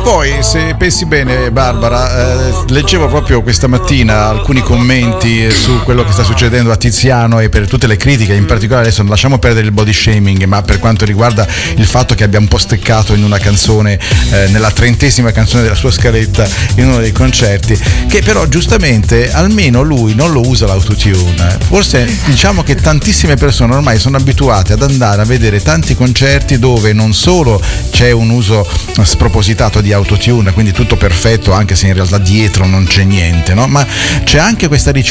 poi, se pensi bene, Barbara, leggevo proprio questa mattina alcuni commenti su quello che sta succedendo a Tiziano e per tutte le critiche, in particolare adesso non lasciamo perdere il body shaming, ma per quanto riguarda il fatto che abbia un po' steccato in una canzone, nella 30ª canzone della sua scaletta in uno dei concerti, che però giustamente almeno lui non lo usa l'autotune. Forse diciamo che tantissime persone ormai sono abituate ad andare a vedere tanti concerti dove non solo c'è un uso spropositato di autotune, quindi tutto perfetto anche se in realtà dietro non c'è niente, no? Ma c'è anche questa